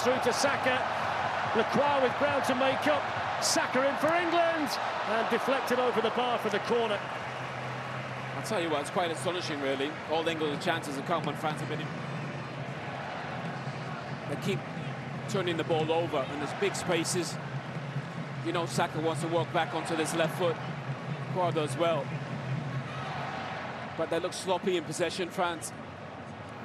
through to Saka. Lacroix with ground to make up. Saka in for England, and deflected over the bar for the corner. I'll tell you what, it's quite astonishing, really. All England's chances have come when France have been in. They keep turning the ball over, and there's big spaces. You know, Saka wants to walk back onto this left foot. Quad as well. But they look sloppy in possession, France.